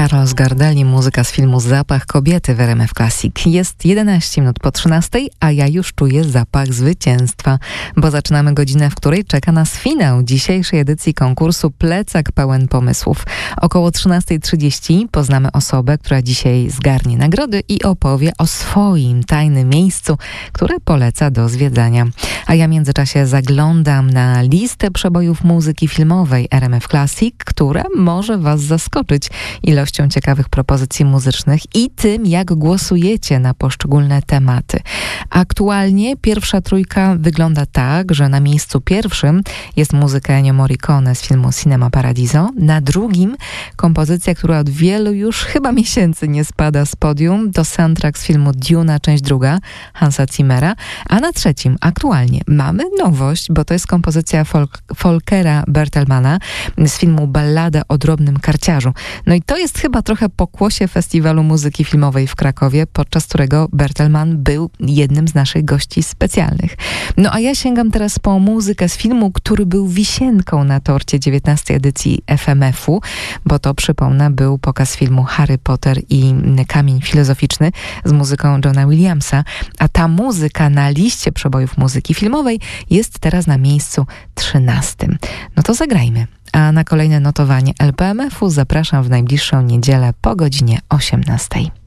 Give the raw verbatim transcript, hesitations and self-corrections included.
Carlos Gardel, muzyka z filmu Zapach kobiety w R M F Classic. Jest jedenaście minut po trzynastej, a ja już czuję zapach zwycięstwa, bo zaczynamy godzinę, w której czeka nas finał dzisiejszej edycji konkursu Plecak pełen pomysłów. Około trzynastej trzydzieści poznamy osobę, która dzisiaj zgarnie nagrody i opowie o swoim tajnym miejscu, które poleca do zwiedzania. A ja w międzyczasie zaglądam na listę przebojów muzyki filmowej R M F Classic, która może Was zaskoczyć ilością ciekawych propozycji muzycznych i tym, jak głosujecie na poszczególne tematy. Aktualnie pierwsza trójka wygląda tak, że na miejscu pierwszym jest muzyka Ennio Morricone z filmu Cinema Paradiso, na drugim kompozycja, która od wielu już chyba miesięcy nie spada z podium, to soundtrack z filmu Duna, część druga Hansa Zimmera, a na trzecim aktualnie mamy nowość, bo to jest kompozycja Folk- Volkera Bertelmana z filmu Ballada o drobnym karciarzu. No i to jest chyba trochę pokłosie Festiwalu Muzyki Filmowej w Krakowie, podczas którego Bertelman był jednym z naszych gości specjalnych. No a ja sięgam teraz po muzykę z filmu, który był wisienką na torcie dziewiętnastej edycji F M F-u, bo to, przypomnę, był pokaz filmu Harry Potter i Kamień Filozoficzny z muzyką Johna Williamsa, a ta muzyka na liście przebojów muzyki filmowej jest teraz na miejscu trzynastym. No to zagrajmy. A na kolejne notowanie L P M F-u zapraszam w najbliższą niedzielę po godzinie osiemnastej.